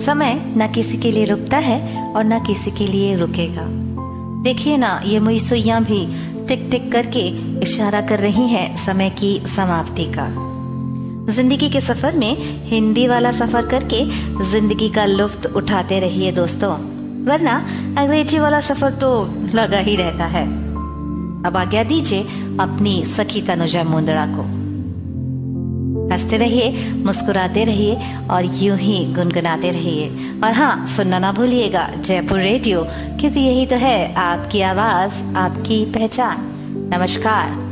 समय न किसी के लिए रुकता है और न किसी के लिए रुकेगा। देखिए ना, ये मुई सुइयां भी टिक टिक करके इशारा कर रही हैं समय की समाप्ति का। जिंदगी के सफर में हिंदी वाला सफर करके जिंदगी का लुत्फ उठाते रहिए दोस्तों, वरना अंग्रेजी वाला सफर तो लगा ही रहता है। अब आज्ञा दीजिए अपनी सखी तनुजा मुंदड़ा को। हंसते रहिए, मुस्कुराते रहिए और यूं ही गुनगुनाते रहिए। और हाँ, सुनना ना भूलिएगा जयपुर रेडियो, क्योंकि यही तो है आपकी आवाज, आपकी पहचान। नमस्कार।